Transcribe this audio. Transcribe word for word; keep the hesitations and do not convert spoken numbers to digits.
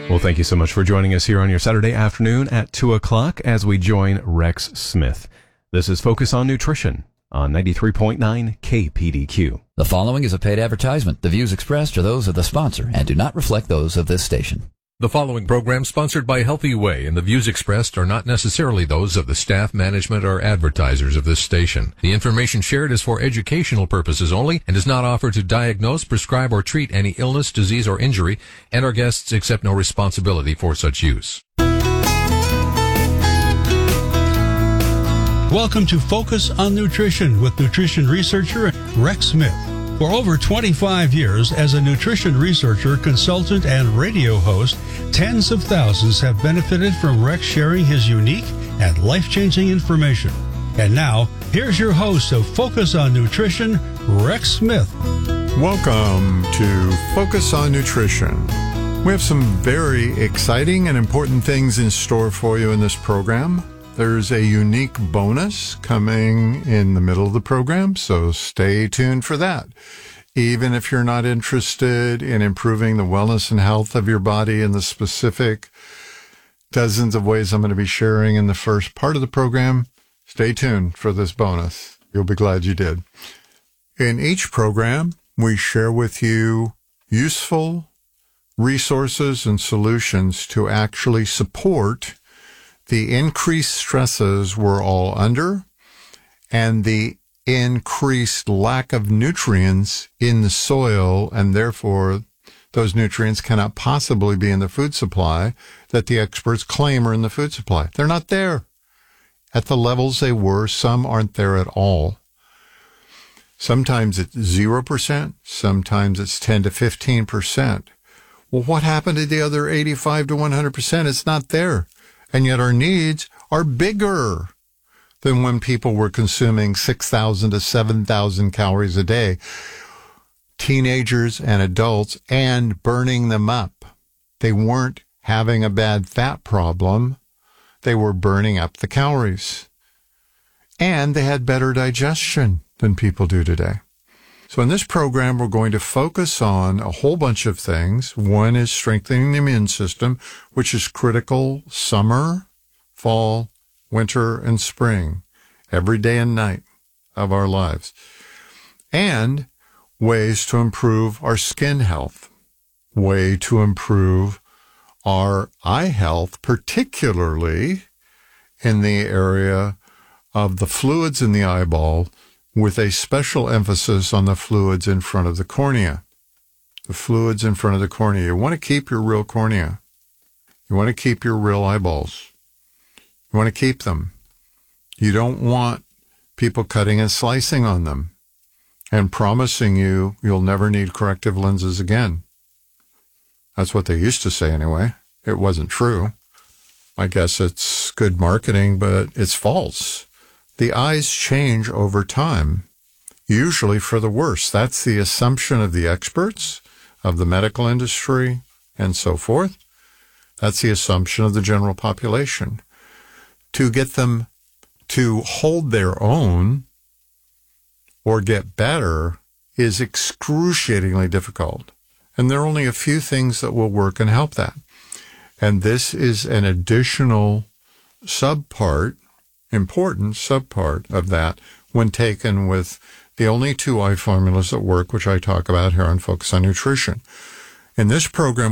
Well, thank you so much for joining us here on your Saturday afternoon at two o'clock as we join Rex Smith. This is Focus on Nutrition on ninety-three point nine K P D Q. The following is a paid advertisement. The views expressed are those of the sponsor and do not reflect those of this station. The following program sponsored by Healthy Way, and the views expressed are not necessarily those of the staff, management, or advertisers of this station. The information shared is for educational purposes only and does not offer to diagnose, prescribe, or treat any illness, disease, or injury, and our guests accept no responsibility for such use. Welcome to Focus on Nutrition with nutrition researcher Rex Smith. For over twenty-five years as a nutrition researcher, consultant, and radio host, tens of thousands have benefited from Rex sharing his unique and life-changing information. And now, here's your host of Focus on Nutrition, Rex Smith. Welcome to Focus on Nutrition. We have some very exciting and important things in store for you in this program. There's a unique bonus coming in the middle of the program, so stay tuned for that. Even if you're not interested in improving the wellness and health of your body in the specific dozens of ways I'm going to be sharing in the first part of the program, stay tuned for this bonus. You'll be glad you did. In each program, we share with you useful resources and solutions to actually support the increased stresses we're all under and the increased lack of nutrients in the soil, and therefore those nutrients cannot possibly be in the food supply that the experts claim are in the food supply. They're not there at the levels they were. Some aren't there at all. Sometimes it's zero percent. Sometimes it's ten to fifteen percent. Well, what happened to the other eighty-five to one hundred percent? It's not there. And yet our needs are bigger than when people were consuming six thousand to seven thousand calories a day, teenagers and adults, and burning them up. They weren't having a bad fat problem. They were burning up the calories. And they had better digestion than people do today. So in this program, we're going to focus on a whole bunch of things. One is strengthening the immune system, which is critical summer, fall, winter, and spring, every day and night of our lives. And ways to improve our skin health, way to improve our eye health, particularly in the area of the fluids in the eyeball, with a special emphasis on the fluids in front of the cornea. The fluids in front of the cornea. You want to keep your real cornea. You want to keep your real eyeballs. You want to keep them. You don't want people cutting and slicing on them and promising you you'll never need corrective lenses again. That's what they used to say anyway. It wasn't true. I guess it's good marketing, but it's false. The eyes change over time, usually for the worse. That's the assumption of the experts, of the medical industry, and so forth. That's the assumption of the general population. To get them to hold their own or get better is excruciatingly difficult. And there are only a few things that will work and help that. And this is an additional subpart, important subpart of that when taken with the only two eye formulas that work, which I talk about here on Focus on Nutrition. In this program,